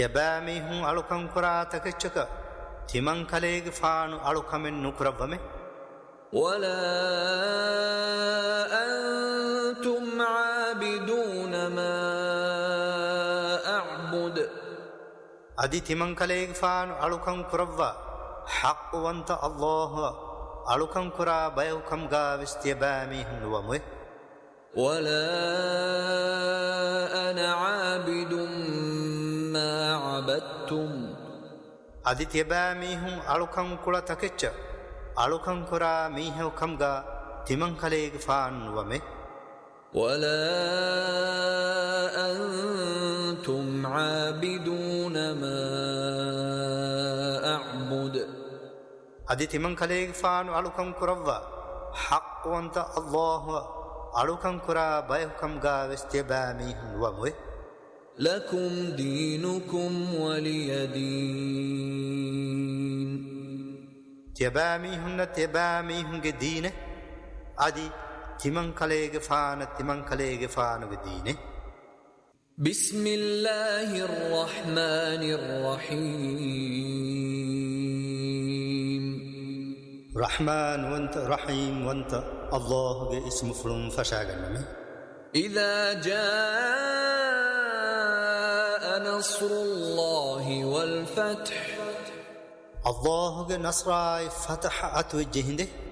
يباميهم ألوكم كرا تكتشك تمن كليغ فانو ألوكم نكربمه ولا أنتم عابدون ما أعبد أدي تمن كليغ فانو ألوكم كربوا حق وانت الله ألوكم كرا بيوكم غاوست يباميهم نومه ولا أنا عابد ما عبدتم أدي تباميهم ألوكم كرا تكتش ألوكم كرا ميهو كمغا تمن كليغ فان ومه ولا أنتم عابدون ما أعبد أدي تمن كليغ فان ألوكم كروا حق وانت الله ألوكم كرا بيوكم غاوست يباميهم ومه لكم دينكم ولي دين تباميهم تباميهم دينه أدي تمن كليغ فان دينه بسم الله الرحمن الرحيم رحمن وانت رحيم وانت الله اسم فلم فشاغنمه إذا جاء نصر الله والفتح الله نصر فتح أتوجهنده